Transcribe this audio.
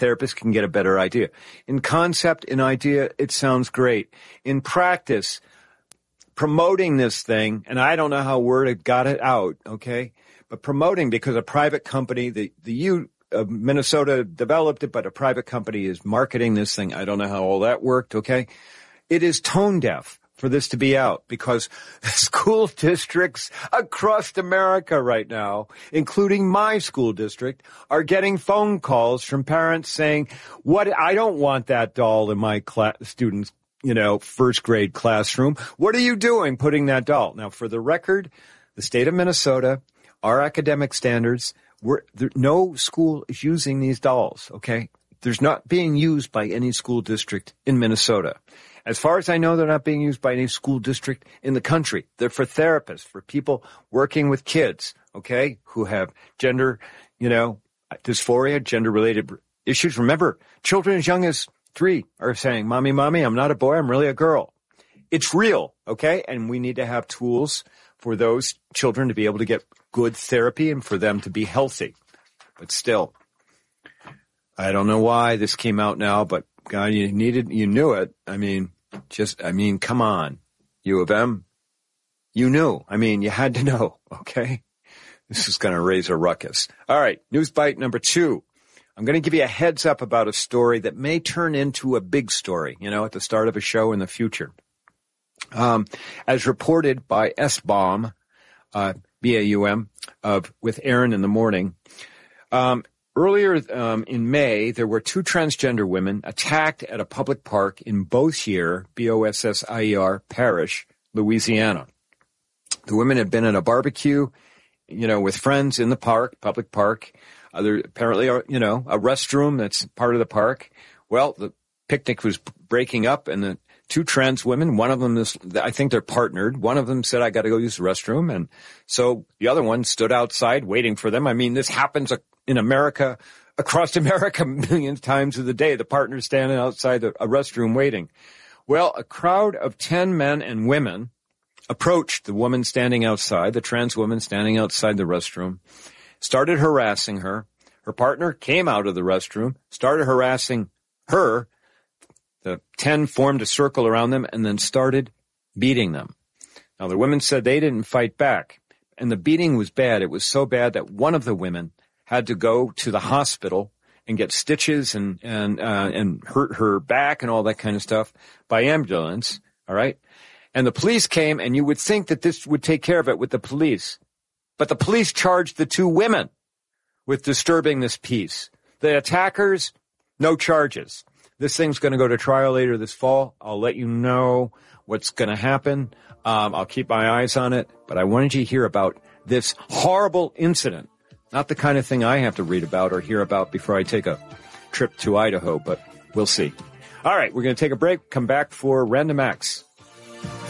therapists can get a better idea. In concept, in idea, it sounds great. In practice, promoting this thing, and I don't know how word got it out, okay? But promoting, because a private company, the U of Minnesota developed it, but a private company is marketing this thing. I don't know how all that worked, okay? It is tone deaf for this to be out, because school districts across America right now, including my school district, are getting phone calls from parents saying, I don't want that doll in my student's, first grade classroom. What are you doing putting that doll? Now, for the record, the state of Minnesota, our academic standards, no school is using these dolls, okay? There's not being used by any school district in Minnesota. As far as I know, they're not being used by any school district in the country. They're for therapists, for people working with kids, okay, who have gender, dysphoria, gender-related issues. Remember, children as young as 3 are saying, Mommy, I'm not a boy, I'm really a girl. It's real, okay? And we need to have tools for those children to be able to get good therapy and for them to be healthy. But still, I don't know why this came out now, but God, you knew it. Come on. U of M, you knew. You had to know, okay? This is going to raise a ruckus. All right, News Bite number 2. I'm going to give you a heads up about a story that may turn into a big story, at the start of a show in the future. As reported by S-Baum, B-A-U-M, with Aaron in the Morning, earlier in May, there were 2 transgender women attacked at a public park in Bossier, B-O-S-S-I-E-R, Parish, Louisiana. The women had been at a barbecue, with friends in the park, public park. There apparently are, a restroom that's part of the park. Well, the picnic was breaking up, and the 2 trans women, one of them is, I think they're partnered. One of them said, I got to go use the restroom. And so the other one stood outside waiting for them. This happens in America, across America, millions of times of the day. The partner's standing outside a restroom waiting. Well, a crowd of 10 men and women approached the woman standing outside, the trans woman standing outside the restroom, started harassing her. Her partner came out of the restroom, started harassing her. The 10 formed a circle around them and then started beating them. Now, the women said they didn't fight back, and the beating was bad. It was so bad that one of the women had to go to the hospital and get stitches and hurt her back and all that kind of stuff by ambulance, all right? And the police came, and you would think that this would take care of it with the police. But the police charged the 2 women with disturbing this peace. The attackers, no charges. This thing's going to go to trial later this fall. I'll let you know what's going to happen. I'll keep my eyes on it. But I wanted you to hear about this horrible incident. Not the kind of thing I have to read about or hear about before I take a trip to Idaho, but we'll see. All right, we're going to take a break, come back for Random Acts.